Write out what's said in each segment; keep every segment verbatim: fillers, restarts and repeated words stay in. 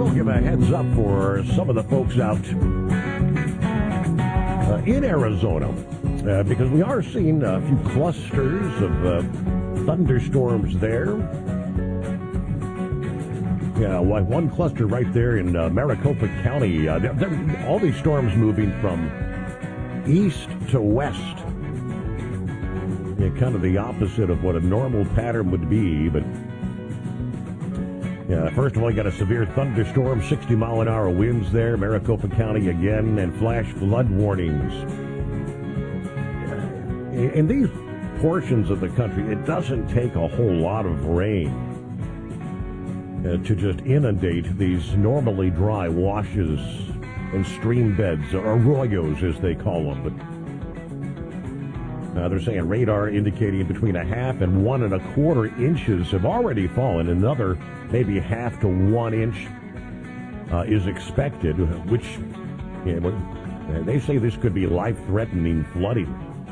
we'll give a heads up for some of the folks out uh, in Arizona, uh, because we are seeing a few clusters of uh, thunderstorms there. Yeah, one cluster right there in uh, Maricopa County. Uh, they're, they're, all these storms moving from east to west. Yeah, kind of the opposite of what a normal pattern would be, but yeah, first of all, you got a severe thunderstorm, sixty mile an hour winds there, Maricopa County again, and flash flood warnings. In these portions of the country, it doesn't take a whole lot of rain uh, to just inundate these normally dry washes and stream beds, or arroyos as they call them. But now they're saying radar indicating between a half and one and a quarter inches have already fallen. Another maybe half to one inch uh, is expected, which yeah, they say this could be life-threatening flooding.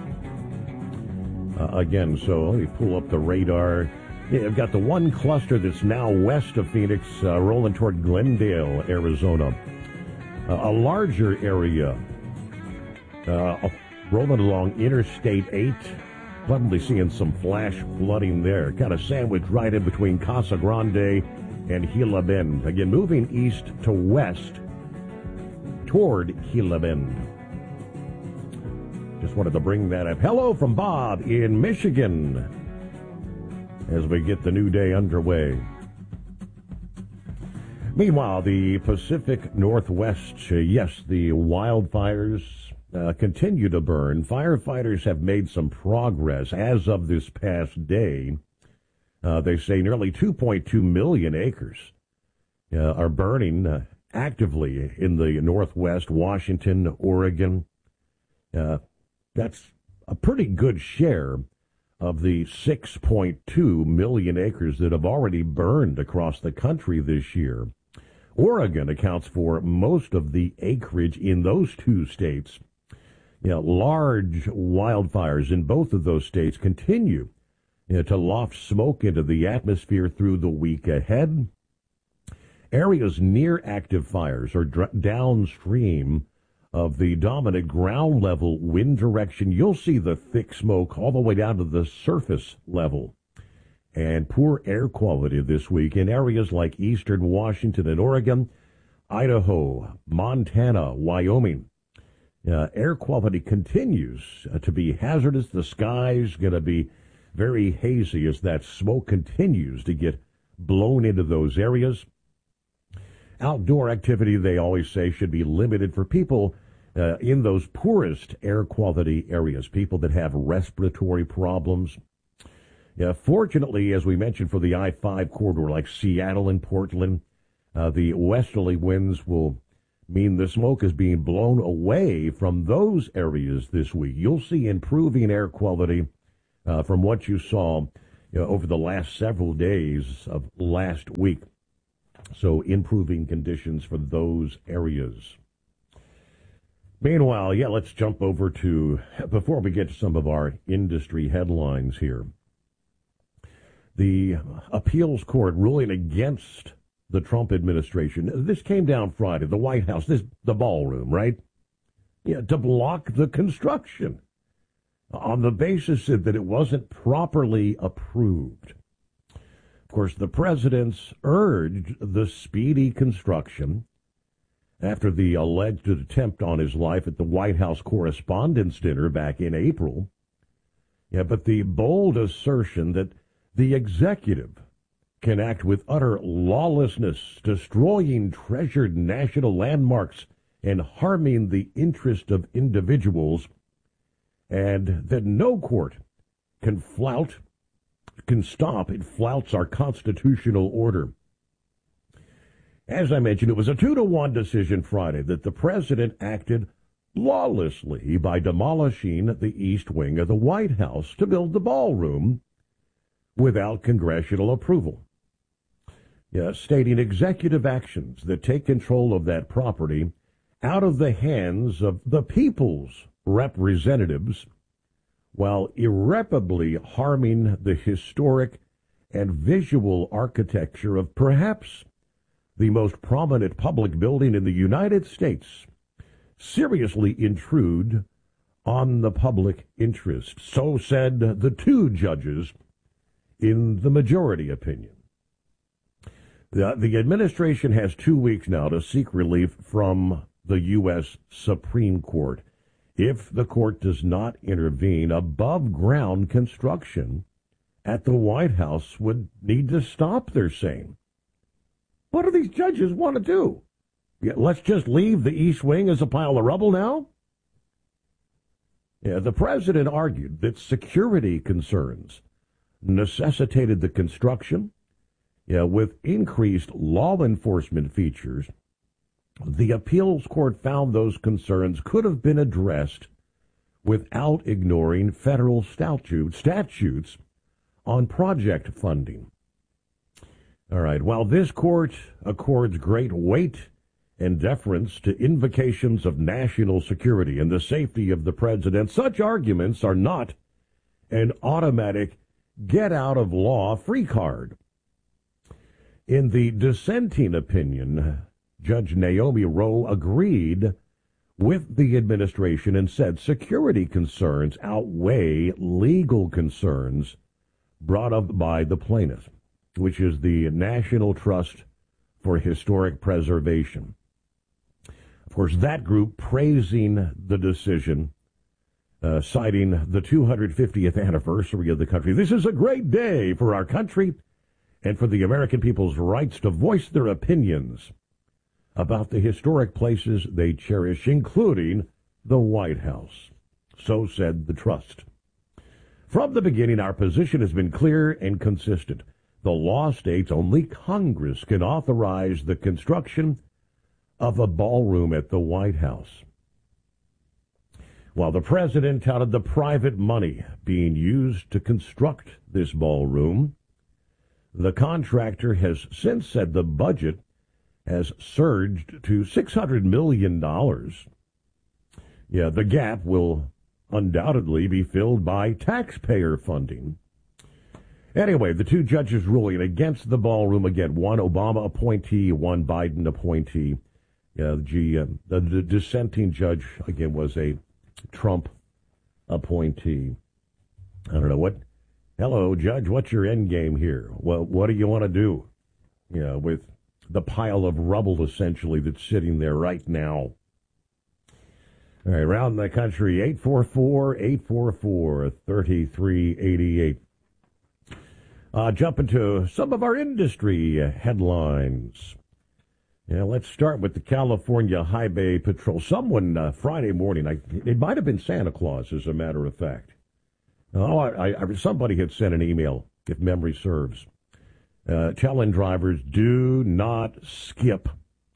Uh, again, so let me pull up the radar. Yeah, I've got the one cluster that's now west of Phoenix, uh, rolling toward Glendale, Arizona. Uh, a larger area uh, rolling along Interstate eight. Probably seeing some flash flooding there. Kind of sandwiched right in between Casa Grande and Gila Bend. Again, moving east to west toward Gila Bend. Just wanted to bring that up. Hello from Bob in Michigan as we get the new day underway. Meanwhile, the Pacific Northwest, uh, yes, the wildfires uh, continue to burn. Firefighters have made some progress as of this past day. Uh, they say nearly two point two million acres uh, are burning uh, actively in the Northwest, Washington, Oregon. Uh, that's a pretty good share of the six point two million acres that have already burned across the country this year. Oregon accounts for most of the acreage in those two states. You know, large wildfires in both of those states continue you know, to loft smoke into the atmosphere through the week ahead. Areas near active fires or dr- downstream of the dominant ground level wind direction, you'll see the thick smoke all the way down to the surface level. And poor air quality this week in areas like eastern Washington and Oregon, Idaho, Montana, Wyoming. Uh, air quality continues uh, to be hazardous. The sky's going to be very hazy as that smoke continues to get blown into those areas. Outdoor activity, they always say, should be limited for people uh, in those poorest air quality areas, people that have respiratory problems. Yeah, fortunately, as we mentioned, for the I five corridor, like Seattle and Portland, uh, the westerly winds will mean the smoke is being blown away from those areas this week. You'll see improving air quality uh, from what you saw you know, over the last several days of last week. So improving conditions for those areas. Meanwhile, yeah, let's jump over to, before we get to some of our industry headlines here. The appeals court ruling against the Trump administration. This came down Friday, the White House, this the ballroom, right? Yeah, to block the construction on the basis that it wasn't properly approved. Of course, the president's urged the speedy construction after the alleged attempt on his life at the White House Correspondents' Dinner back in April. Yeah, but the bold assertion that the executive can act with utter lawlessness, destroying treasured national landmarks and harming the interest of individuals, and that no court can flout, can stop, it flouts our constitutional order. As I mentioned, it was a two to one decision Friday that the president acted lawlessly by demolishing the east wing of the White House to build the ballroom without congressional approval. Yeah, stating executive actions that take control of that property out of the hands of the people's representatives while irreparably harming the historic and visual architecture of perhaps the most prominent public building in the United States, seriously intrude on the public interest. So said the two judges in the majority opinion. The, the administration has two weeks now to seek relief from the U S Supreme Court. If the court does not intervene, above-ground construction at the White House would need to stop, they're saying. What do these judges want to do? Yeah, let's just leave the East Wing as a pile of rubble now? Yeah, the president argued that security concerns necessitated the construction. Yeah, with increased law enforcement features, the appeals court found those concerns could have been addressed without ignoring federal statute, statutes on project funding. All right, while this court accords great weight and deference to invocations of national security and the safety of the president, such arguments are not an automatic get-out-of-law free card. In the dissenting opinion, Judge Naomi Rowe agreed with the administration and said security concerns outweigh legal concerns brought up by the plaintiff, which is the National Trust for Historic Preservation. Of course, that group praising the decision, uh, citing the two hundred fiftieth anniversary of the country. This is a great day for our country and for the American people's rights to voice their opinions about the historic places they cherish, including the White House. So said the trust. From the beginning, our position has been clear and consistent. The law states only Congress can authorize the construction of a ballroom at the White House. While the president touted the private money being used to construct this ballroom, the contractor has since said the budget has surged to six hundred million dollars. Yeah, the gap will undoubtedly be filled by taxpayer funding. Anyway, the two judges ruling against the ballroom again, one Obama appointee, one Biden appointee. Yeah, the, uh, the, the dissenting judge, again, was a Trump appointee. I don't know what. Hello, Judge, what's your end game here? Well, what do you want to do? Yeah, with the pile of rubble, essentially, that's sitting there right now. All right, around the country, eight four four, eight four four, three three eight eight. Uh, jump into some of our industry headlines. Yeah, let's start with the California Highway Patrol. Someone uh, Friday morning, I, it might have been Santa Claus, as a matter of fact. Oh, I, I, somebody had sent an email, if memory serves, uh, telling drivers do not skip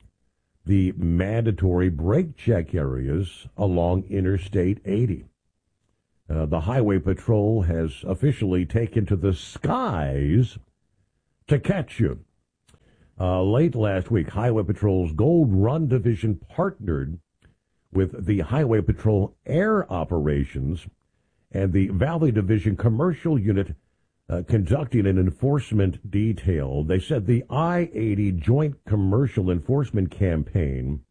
the mandatory brake check areas along Interstate eighty. Uh, the Highway Patrol has officially taken to the skies to catch you. Uh, late last week, Highway Patrol's Gold Run Division partnered with the Highway Patrol Air Operations and the Valley Division Commercial Unit uh, conducting an enforcement detail. They said the I eighty Joint Commercial Enforcement Campaign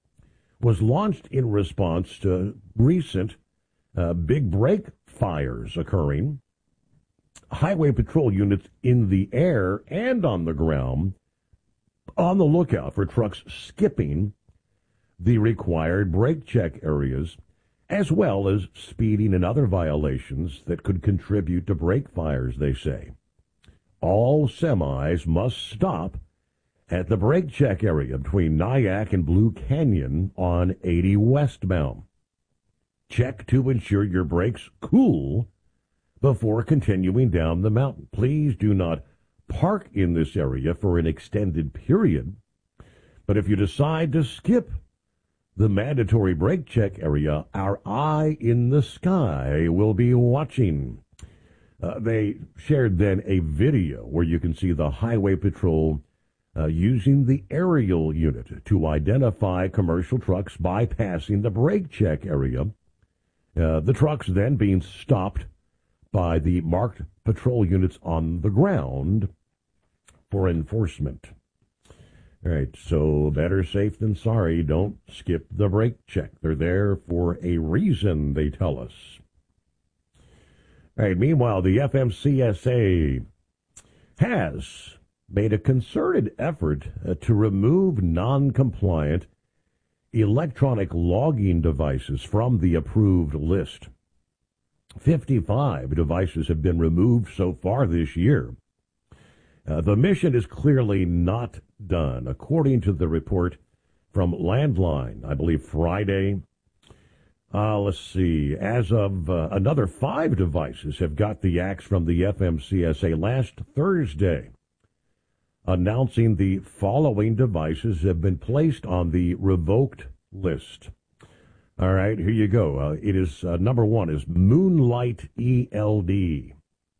was launched in response to recent uh, big brake fires occurring. Highway Patrol units in the air and on the ground on the lookout for trucks skipping the required brake check areas, as well as speeding and other violations that could contribute to brake fires, they say. All semis must stop at the brake check area between Nyack and Blue Canyon on eighty westbound. Check to ensure your brakes cool before continuing down the mountain. Please do not park in this area for an extended period. But if you decide to skip the mandatory brake check area, our eye in the sky will be watching. Uh, they shared then a video where you can see the Highway Patrol uh, using the aerial unit to identify commercial trucks bypassing the brake check area. Uh, the trucks then being stopped by the marked patrol units on the ground for enforcement. All right, so better safe than sorry. Don't skip the brake check. They're there for a reason, they tell us. All right, meanwhile, the F M C S A has made a concerted effort uh, to remove non-compliant electronic logging devices from the approved list. fifty-five devices have been removed so far this year. Uh, the mission is clearly not done, according to the report from Landline, I believe Friday. Uh, let's see, as of uh, another five devices have got the axe from the F M C S A last Thursday, announcing the following devices have been placed on the revoked list. All right, here you go. Uh, it is, uh, number one is Moonlight E L D.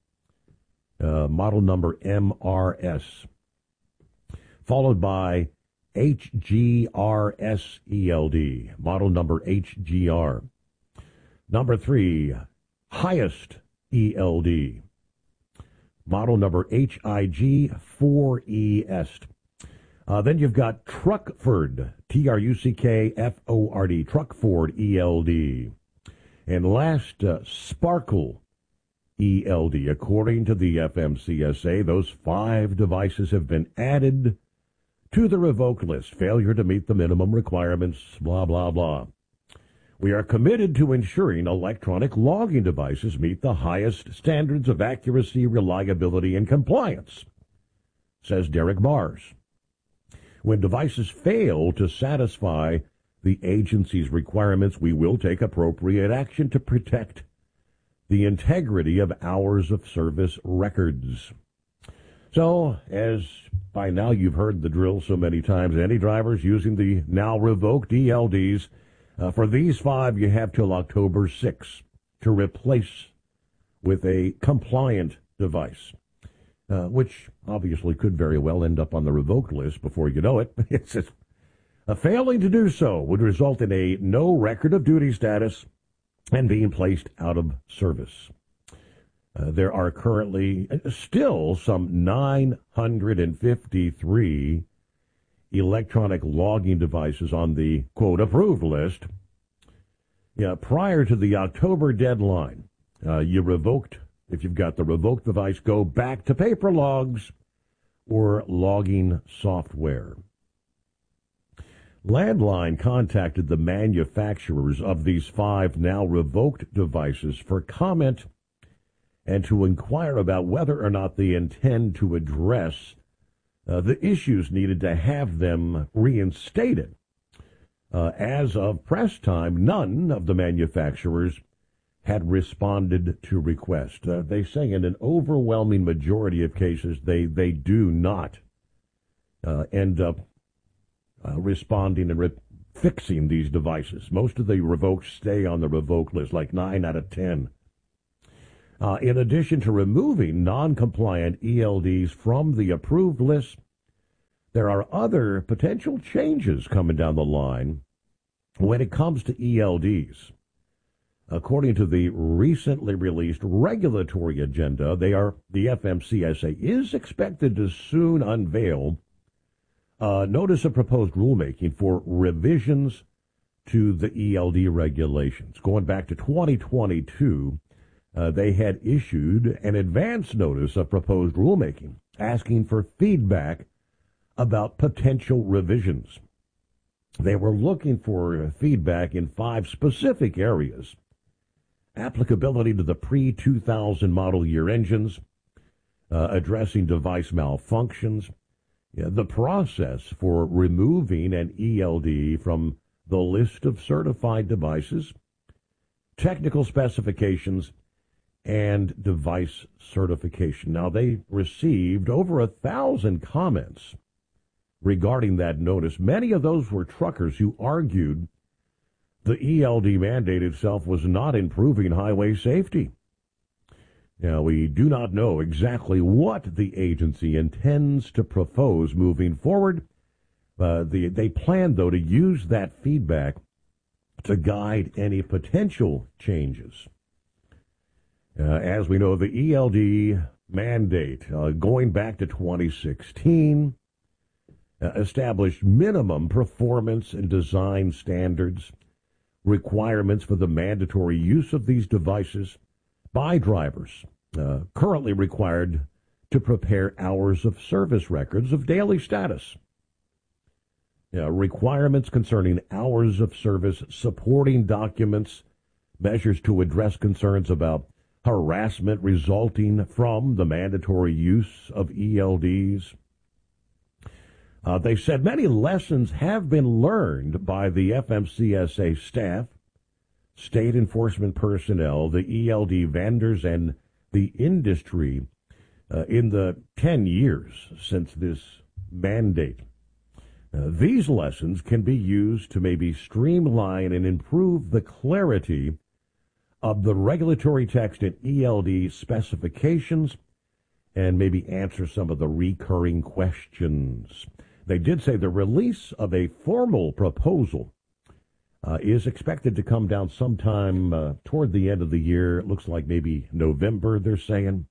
Uh, model number M R S, followed by H G R S E L D, model number H G R. Number three, Highest E L D, model number H I G four E S. Uh, then you've got Truckford, T R U C K F O R D, Truckford E L D. And last, uh, Sparkle E L D. According to the F M C S A, those five devices have been added to the revoked list. Failure to meet the minimum requirements, blah, blah, blah. We are committed to ensuring electronic logging devices meet the highest standards of accuracy, reliability, and compliance, says Derek Mars. When devices fail to satisfy the agency's requirements, we will take appropriate action to protect the integrity of hours of service records. So, as by now you've heard the drill so many times, any drivers using the now revoked E L Ds, uh, for these five you have till October sixth to replace with a compliant device, uh, which obviously could very well end up on the revoked list before you know it. It's just, a failing to do so would result in a no record of duty status and being placed out of service. Uh, there are currently still some nine hundred fifty-three electronic logging devices on the, quote, approved list. Yeah, prior to the October deadline, uh, you revoked, if you've got the revoked device, go back to paper logs or logging software. Landline contacted the manufacturers of these five now revoked devices for comment and to inquire about whether or not they intend to address uh, the issues needed to have them reinstated. Uh, as of press time, none of the manufacturers had responded to requests. Uh, they say in an overwhelming majority of cases they, they do not uh, end up Uh, responding and re- fixing these devices. Most of the revoked stay on the revoked list, like nine out of ten. Uh, in addition to removing non-compliant E L Ds from the approved list, there are other potential changes coming down the line when it comes to E L Ds. According to the recently released regulatory agenda, they are the F M C S A is expected to soon unveil Uh, notice of proposed rulemaking for revisions to the E L D regulations. Going back to twenty twenty-two, uh, they had issued an advance notice of proposed rulemaking, asking for feedback about potential revisions. They were looking for feedback in five specific areas: applicability to the pre two thousand model year engines, uh, addressing device malfunctions, yeah, the process for removing an E L D from the list of certified devices, technical specifications, and device certification. Now, they received over a thousand comments regarding that notice. Many of those were truckers who argued the E L D mandate itself was not improving highway safety. Now, we do not know exactly what the agency intends to propose moving forward. Uh, the, they plan, though, to use that feedback to guide any potential changes. Uh, as we know, the E L D mandate, uh, going back to twenty sixteen, uh, establish minimum performance and design standards, requirements for the mandatory use of these devices by drivers uh, currently required to prepare hours of service records of daily status. Uh, requirements concerning hours of service, supporting documents, measures to address concerns about harassment resulting from the mandatory use of E L Ds. Uh, they said many lessons have been learned by the F M C S A staff, state enforcement personnel, the E L D vendors, and the industry uh, in the ten years since this mandate. Uh, these lessons can be used to maybe streamline and improve the clarity of the regulatory text and E L D specifications and maybe answer some of the recurring questions. They did say the release of a formal proposal uh, is expected to come down sometime uh, toward the end of the year. It looks like maybe November, they're saying.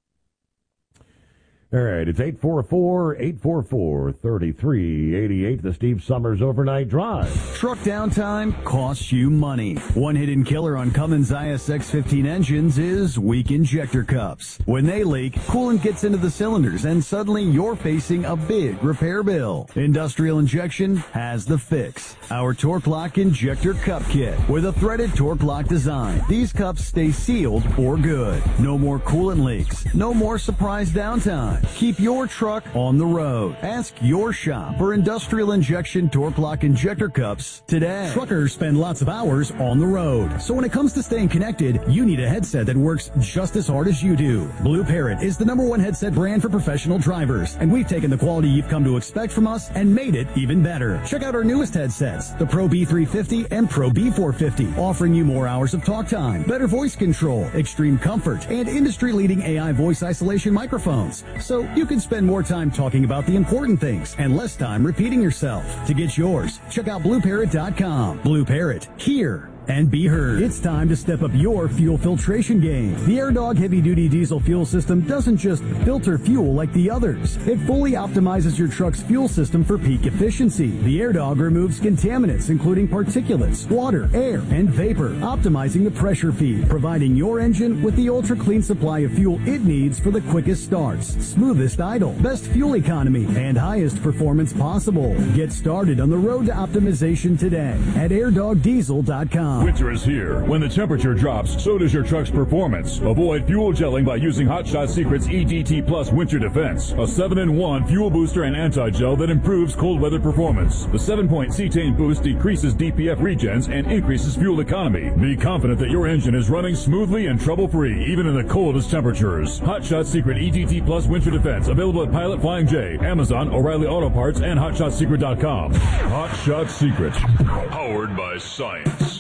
All right, it's eight four four, eight four four, three three eight eight, the Steve Summers Overnight Drive. Truck downtime costs you money. One hidden killer on Cummins I S X fifteen engines is weak injector cups. When they leak, coolant gets into the cylinders and suddenly you're facing a big repair bill. Industrial Injection has the fix. Our Torque Lock Injector Cup Kit with a threaded Torque Lock design. These cups stay sealed for good. No more coolant leaks. No more surprise downtime. Keep your truck on the road. Ask your shop for Industrial Injection Torque Lock Injector Cups today. Truckers spend lots of hours on the road. So when it comes to staying connected, you need a headset that works just as hard as you do. Blue Parrot is the number one headset brand for professional drivers. And we've taken the quality you've come to expect from us and made it even better. Check out our newest headsets, the Pro B three fifty and Pro B four fifty, offering you more hours of talk time, better voice control, extreme comfort, and industry-leading A I voice isolation microphones. So you can spend more time talking about the important things and less time repeating yourself. To get yours, check out blue parrot dot com. Blue Parrot, hear and be heard. It's time to step up your fuel filtration game. The AirDog heavy-duty diesel fuel system doesn't just filter fuel like the others. It fully optimizes your truck's fuel system for peak efficiency. The AirDog removes contaminants, including particulates, water, air, and vapor, optimizing the pressure feed, providing your engine with the ultra-clean supply of fuel it needs for the quickest starts, smoothest idle, best fuel economy, and highest performance possible. Get started on the road to optimization today at air dog diesel dot com. Winter is here. When the temperature drops, so does your truck's performance. Avoid fuel gelling by using Hot Shot Secret's E D T Plus Winter Defense, a seven in one fuel booster and anti-gel that improves cold weather performance. The seven-point cetane boost decreases D P F regens and increases fuel economy. Be confident that your engine is running smoothly and trouble-free, even in the coldest temperatures. Hot Shot Secret E D T Plus Winter Defense, available at Pilot, Flying J, Amazon, O'Reilly Auto Parts, and hot shot secret dot com. Hot Shot Secret, powered by science.